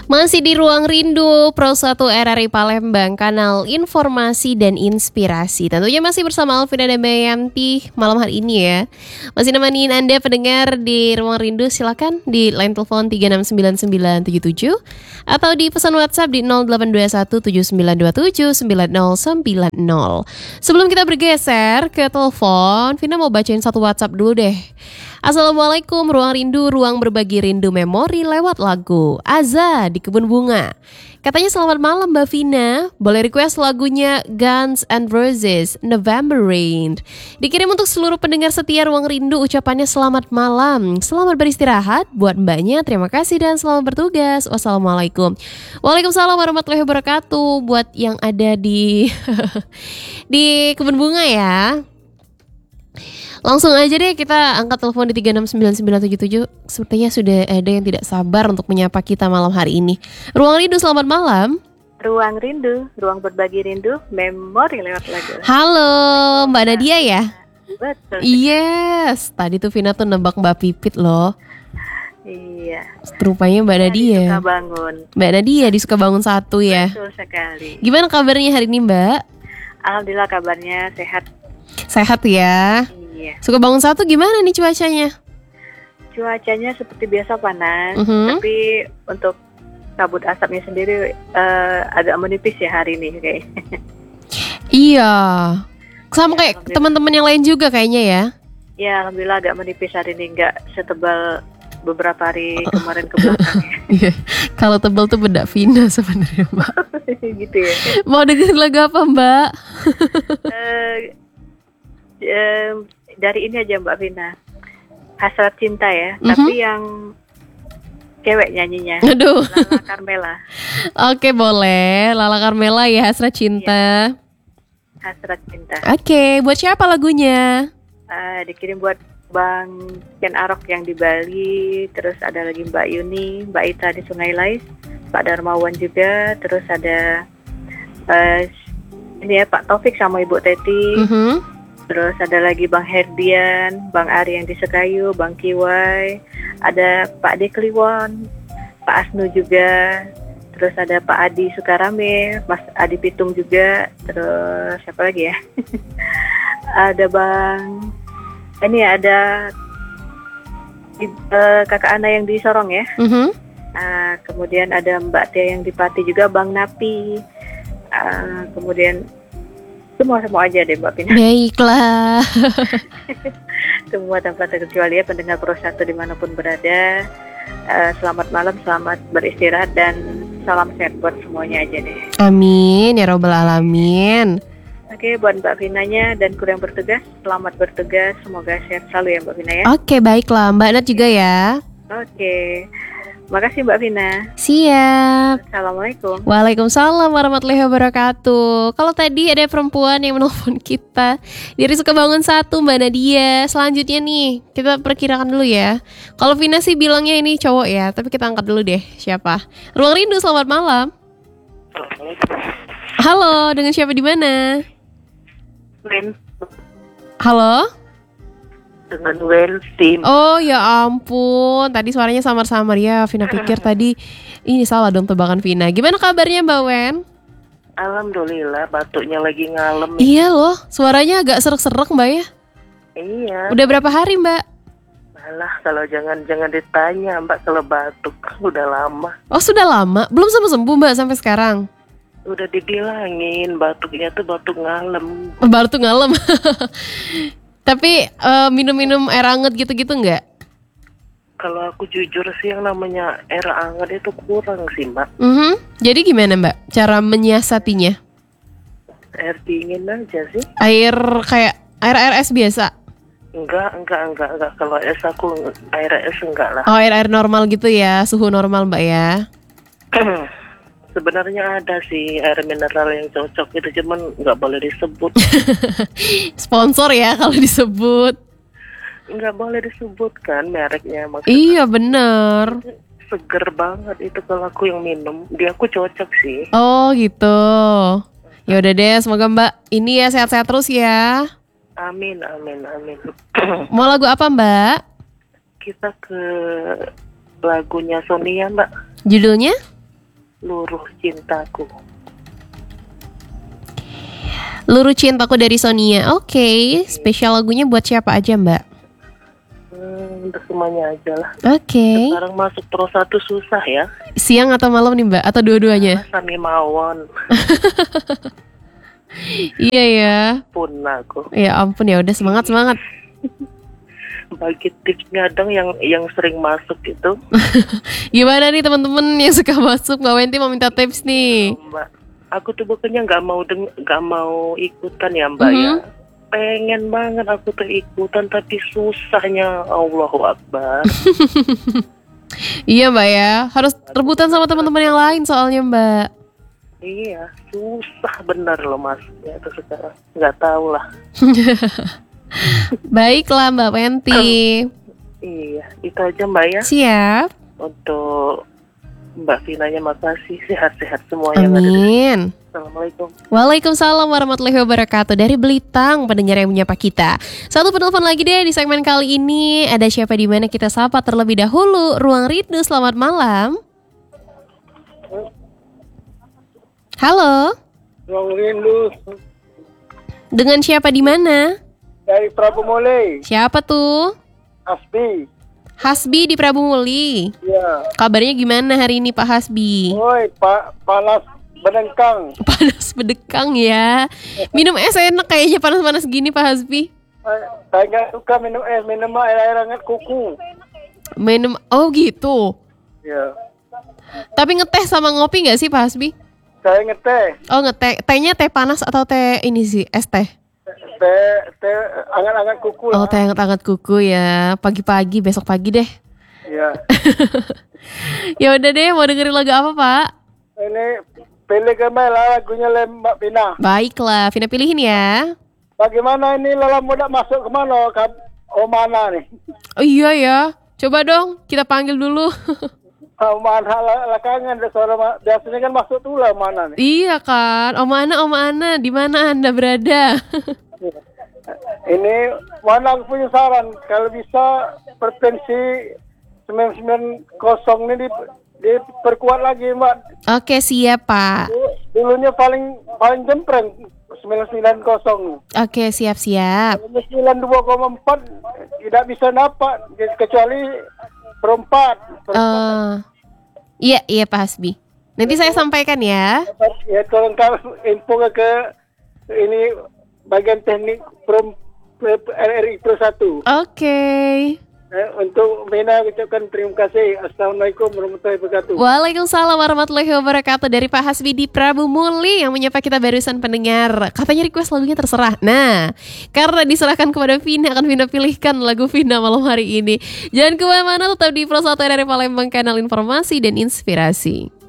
Masih di Ruang Rindu Pro 1 RRI Palembang, kanal informasi dan inspirasi. Tentunya masih bersama Alvina dan Bayanti malam hari ini ya. Masih nemenin Anda pendengar di Ruang Rindu, silakan di line telepon 369977 atau di pesan WhatsApp di 082179279090. Sebelum kita bergeser ke telepon, Vina mau bacain satu WhatsApp dulu deh. Assalamualaikum, Ruang Rindu, ruang berbagi rindu memori lewat lagu Aza di Kebun Bunga. Katanya selamat malam Mbak Vina, boleh request lagunya Guns N' Roses, November Rain. Dikirim untuk seluruh pendengar setia Ruang Rindu, ucapannya selamat malam. Selamat beristirahat buat mbaknya, terima kasih dan selamat bertugas. Wassalamualaikum. Waalaikumsalam warahmatullahi wabarakatuh. Buat yang ada di di Kebun Bunga ya. Langsung aja deh kita angkat telepon di 369977. Sepertinya sudah ada yang tidak sabar untuk menyapa kita malam hari ini. Ruang Rindu, selamat malam. Ruang Rindu, ruang berbagi rindu, memori lewat lagu. Halo, Mbak Nadia ya? Betul. Yes, tadi tuh Vina tuh nebak Mbak Pipit loh. Iya. Rupanya Mbak Nadia. Suka bangun. Mbak Nadia di Sukabangun 1 ya. Betul sekali. Gimana kabarnya hari ini Mbak? Alhamdulillah kabarnya sehat. Sehat ya? Iya. Sukabangun 1 gimana nih cuacanya? Cuacanya seperti biasa panas, tapi untuk kabut asapnya sendiri agak menipis ya hari ini kayaknya. Iya. Sama kayak teman-teman yang lain juga kayaknya ya. Ya, alhamdulillah agak menipis hari ini, nggak setebal beberapa hari kemarin ke belakang. Iya. Kalau tebal tuh bedak Vina sebenarnya Mbak. Gitu ya. Mau dengerin lagu apa Mbak? Dari ini aja Mbak Vina, Hasrat Cinta ya, tapi yang cewek nyanyinya. Aduh. Lala Carmela. Oke boleh, Lala Carmela ya, Hasrat Cinta. Hasrat Cinta. Oke, buat siapa lagunya? Dikirim buat Bang Ken Arok yang di Bali, terus ada lagi Mbak Yuni, Mbak Ita di Sungai Lais, Pak Darmawan juga, terus ada ini ya Pak Taufik sama Ibu Teti. Terus ada lagi Bang Herdian, Bang Ari yang di Sekayu, Bang Kiwai, ada Pak Dekliwon, Pak Asnu juga, terus ada Pak Adi Sukarame, Mas Adi Pitung juga, terus siapa lagi ya? Ada Bang, ini ada Kakak Ana yang di Sorong ya. Kemudian ada Mbak Tia yang di Pati juga, Bang Napi, kemudian semua aja deh Mbak Pina. Baiklah. Semua tanpa terkecuali ya pendengar Pro 1 dimanapun berada. Selamat malam, selamat beristirahat dan salam sehat buat semuanya aja deh. Amin ya robbal alamin. Oke, buat Mbak Vinanya dan kru yang bertugas, selamat bertugas, semoga sehat selalu ya Mbak Vina ya. Oke baiklah, Mbak Nat juga ya. Oke, makasih Mbak Vina. Siap. Assalamualaikum. Waalaikumsalam warahmatullahi wabarakatuh. Kalau tadi ada perempuan yang menelpon kita dari Sukabangun 1, Mbak Nadia. Selanjutnya nih, kita perkirakan dulu ya. Kalau Vina sih bilangnya ini cowok ya, tapi kita angkat dulu deh siapa. Ruang Rindu, selamat malam. Halo, dengan siapa di mana? Halo? Dengan Welsim. Oh ya ampun, tadi suaranya samar-samar ya. Vina pikir tadi ini salah dong tebakan Vina. Gimana kabarnya Mbak Wen? Alhamdulillah, batuknya lagi ngalem. Iya loh, suaranya agak serak-serak Mbak ya. Iya. Udah berapa hari Mbak? Alah, kalau jangan ditanya Mbak kalau batuk, udah lama. Oh sudah lama, belum sembuh Mbak sampai sekarang? Udah dibilangin batuknya tuh batuk ngalem. Baru tuh ngalem. Tapi minum-minum air anget gitu-gitu nggak? Kalau aku jujur sih yang namanya air hangat itu kurang sih Mbak. Jadi gimana Mbak cara menyiasatinya? Air dingin aja sih. Air kayak air es biasa? Enggak. Kalau es aku air es enggak lah. Oh air normal gitu ya, suhu normal Mbak ya? Sebenarnya ada sih air mineral yang cocok itu, cuman nggak boleh disebut. Sponsor ya kalau disebut. Nggak boleh disebutkan mereknya maksudnya. Iya bener. Seger banget itu kalau aku yang minum. Dia aku cocok sih. Oh gitu. Ya udah deh, semoga Mbak ini ya sehat-sehat terus ya. Amin. Mau lagu apa Mbak? Kita ke lagunya Sonia Mbak. Judulnya? Luruh Cintaku. Luruh Cintaku dari Sonia. Oke, spesial lagunya buat siapa aja Mbak? Untuk semuanya aja lah. Oke. Sekarang masuk Pro 1 susah ya. Siang atau malam nih Mbak? Atau dua-duanya? Sami Mawon. Iya ya. Pun aku. Ya ampun, ya udah semangat. Bagi tipsnya dong yang sering masuk itu. Gimana nih teman-teman yang suka masuk? Mbak Wenti mau minta tips nih. Mbak, aku tuh bukannya nggak mau ikutan ya Mbak ya. Pengen banget aku tuh ikutan, tapi susahnya Allahu Akbar. Iya Mbak ya, harus rebutan sama teman-teman yang lain soalnya Mbak. Iya, susah bener loh masuknya itu sekarang. Nggak tahu lah. Baiklah Mbak Wenti. Iya, itu aja Mbak ya. Siap. Untuk Mbak Vinanya makasih, sehat-sehat semuanya. Amin. Assalamualaikum. Waalaikumsalam warahmatullahi wabarakatuh. Dari Belitang, pendengar yang menyapa kita. Satu penelpon lagi deh di segmen kali ini. Ada siapa di mana kita sapa terlebih dahulu. Ruang Rindu, selamat malam. Halo. Ruang Rindu Dengan siapa di mana? dari Prabu Mole, Siapa tuh? Asbi. Hasbi di Prabu Muli. Ya. Kabarnya gimana hari ini Pak Hasbi? Woi, Pak panas bedengkang. Panas bedekang ya. Minum es enak kayaknya panas-panas gini Pak Hasbi. Saya nggak suka minum es, minum air hangat kuku. Minum, oh gitu. Ya. Tapi ngeteh sama ngopi nggak sih Pak Hasbi? Saya ngeteh, Oh ngeteh, tehnya teh panas atau teh ini sih, es teh? teh hangat-hangat kuku Oh lah. teh hangat-hangat kuku ya, pagi-pagi, besok pagi deh. Ya. Ya udah deh, mau dengerin lagu apa Pak? Ini pilih kembali lah lagunya Mbak Pina. Baiklah, Vina pilihin ya. Bagaimana ini Lala muda masuk kemana? Oh mana nih? Oh iya ya, coba dong kita panggil dulu. Oh mana lah kangen ada suara biasanya kan masuk tuh lah mana nih? Iya kan, Om Ana, di mana Anda berada? Ini mana aku punya saran kalau bisa provinsi 990 ini diperkuat lagi Mbak. Oke siap Pak. Dulunya paling jempreng 990. Oke siap. 92,4 tidak bisa dapat kecuali perempat. Iya Pak Hasbi. Nanti saya sampaikan ya. Ya tolong kamu info ke ini bagian teknik RRI Pro 1. Oke. Untuk Mina ucapkan terima kasih. Assalamualaikum warahmatullahi wabarakatuh. Waalaikumsalam warahmatullahi wabarakatuh. Dari Pak Hasbi di Prabu Muli yang menyapa kita barusan pendengar. Katanya request lagunya terserah. Nah, karena diserahkan kepada Vina, akan Vina pilihkan lagu Vina malam hari ini. Jangan kemana-mana, tetap di Pro 1 RRI Palembang, kanal informasi dan inspirasi.